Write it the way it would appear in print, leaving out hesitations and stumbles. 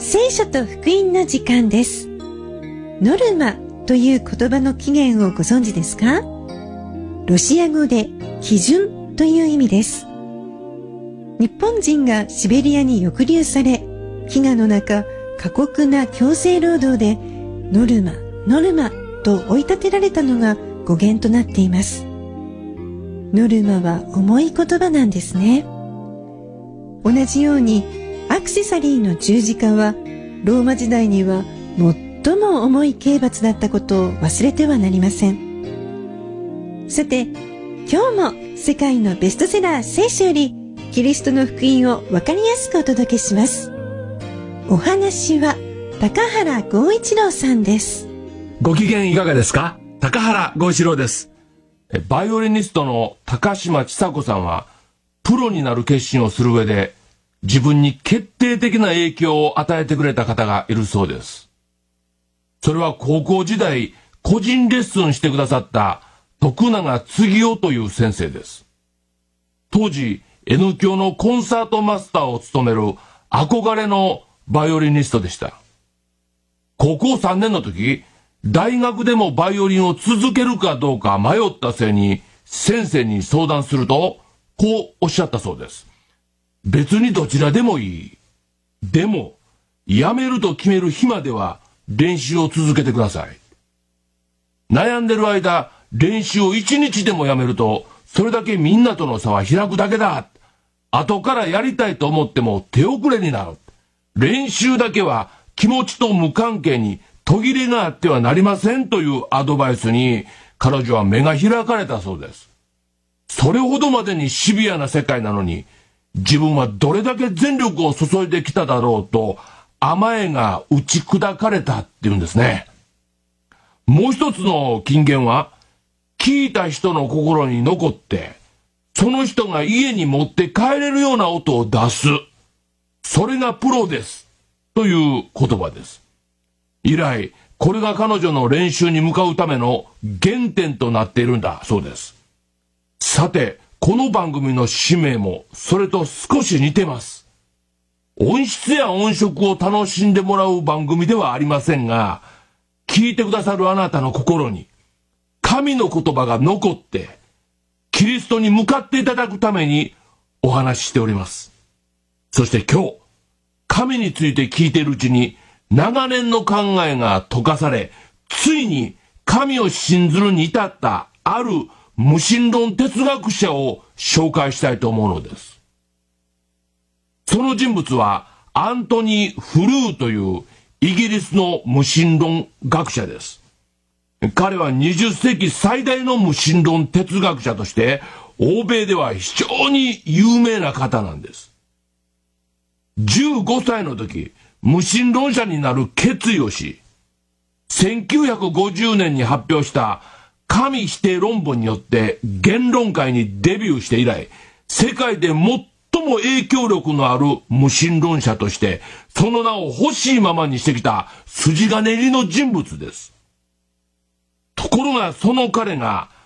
聖書と福音の時間です。ノルマという言葉の起源をご存知ですか？ロシア語で基準という意味です。日本人がシベリアに抑留され、飢餓の中、過酷な強制労働でノルマ、ノルマと追い立てられたのが語源となっています。ノルマは重い言葉なんですね。同じようにアクセサリーの十字架はローマ時代には最も重い刑罰だったことを忘れてはなりません。さて、今日も世界のベストセラー聖書よりキリストの福音を分かりやすくお届けします。お話は高原剛一郎さんです。 ご機嫌いかがですか？高原剛一郎です。バイオリニストの高島千佐子さんはプロになる決心をする上で自分に決定的な影響を与えてくれた方がいるそうです。それは高校時代個人レッスンしてくださった徳永次夫という先生です。当時 N 響のコンサートマスターを務める憧れのバイオリニストでした。高校3年の時、大学でもバイオリンを続けるかどうか迷った末に先生に相談するとこうおっしゃったそうです。別にどちらでもいい。でも、やめると決める日までは練習を続けてください。悩んでる間、練習を1日でもやめると、それだけみんなとの差は開くだけだ。後からやりたいと思っても手遅れになる。練習だけは気持ちと無関係に途切れがあってはなりませんというアドバイスに、彼女は目が開かれたそうです。それほどまでにシビアな世界なのに、自分はどれだけ全力を注いできただろうと甘えが打ち砕かれたっていうんですね。もう一つの金言は、聞いた人の心に残ってその人が家に持って帰れるような音を出す、それがプロですという言葉です。以来これが彼女の練習に向かうための原点となっているんだそうです。さて、この番組の使命もそれと少し似てます。音質や音色を楽しんでもらう番組ではありませんが、聞いてくださるあなたの心に神の言葉が残ってキリストに向かっていただくためにお話ししております。そして今日、神について聞いているうちに長年の考えが溶かされ、ついに神を信ずるに至ったある無神論哲学者を紹介したいと思うのです。その人物はアントニー・フルーというイギリスの無神論学者です。彼は20世紀最大の無神論哲学者として欧米では非常に有名な方なんです。15歳の時、無神論者になる決意をし、1950年に発表した神否定論文によって言論界にデビューして以来、世界で最も影響力のある無神論者としてその名を欲しいままにしてきた筋金入りの人物です。ところがその彼が